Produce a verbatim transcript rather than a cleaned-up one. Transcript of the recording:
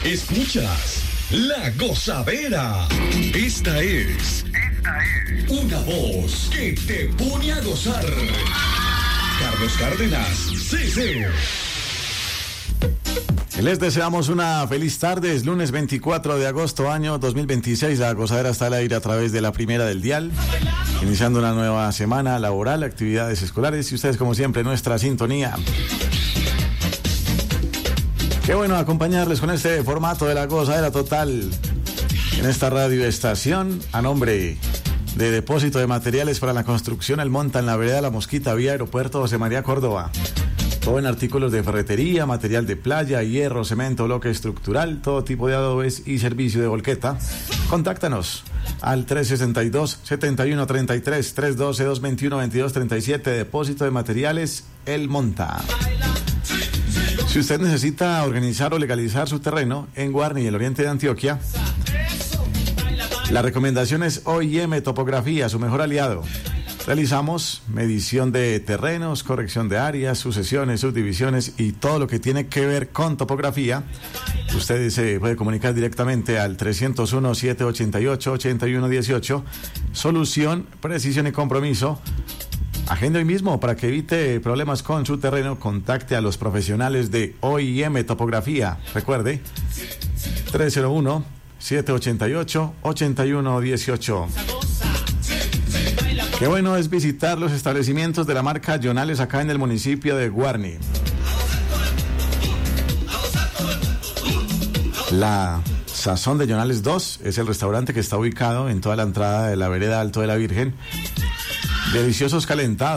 Escuchas La Gozadera. Esta es, esta es una voz que te pone a gozar. Carlos Cárdenas, C C. Les deseamos una feliz tarde. Es lunes veinticuatro de agosto, año dos mil veintiséis. La Gozadera está al aire a través de la primera del dial, iniciando una nueva semana laboral, actividades escolares y ustedes, como siempre, nuestra sintonía. Qué bueno acompañarles con este formato de La Gozadera total en esta radioestación. A nombre de Depósito de Materiales para la Construcción El Monta, en la vereda La Mosquita, vía Aeropuerto José María Córdoba. Todo en artículos de ferretería, material de playa, hierro, cemento, bloque estructural, todo tipo de adobes y servicio de volqueta. Contáctanos al tres sesenta y dos, setenta y uno treinta y tres, tres doce, dos veintiuno, veintidós treinta y siete. Depósito de Materiales El Monta. Si usted necesita organizar o legalizar su terreno en Guarni y el oriente de Antioquia, la recomendación es O I M Topografía, su mejor aliado. Realizamos medición de terrenos, corrección de áreas, sucesiones, subdivisiones y todo lo que tiene que ver con topografía. Usted se puede comunicar directamente al trescientos uno, setecientos ochenta y ocho, ochenta y uno dieciocho. Solución, precisión y compromiso. Agenda hoy mismo para que evite problemas con su terreno. Contacte a los profesionales de O I M Topografía. Recuerde, trescientos uno, setecientos ochenta y ocho, ochenta y uno dieciocho. Qué bueno es visitar los establecimientos de la marca Jonales acá en el municipio de Guarni. La Sazón de Jonales dos es el restaurante que está ubicado en toda la entrada de la vereda Alto de la Virgen. Deliciosos calentados.